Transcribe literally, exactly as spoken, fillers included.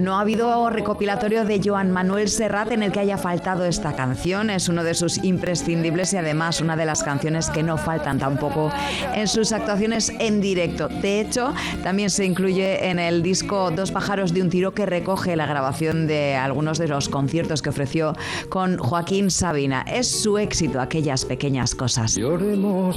no ha habido recopilatorio de Joan Manuel Serrat en el que haya faltado esta canción. Es uno de sus imprescindibles y además una de las canciones que no faltan tampoco en sus actuaciones en directo. De hecho, también se incluye en el disco Dos pájaros de un tiro, que recoge la grabación de algunos de los conciertos que ofreció con Joaquín Sabina. Es su éxito, Aquellas pequeñas cosas. Lloremos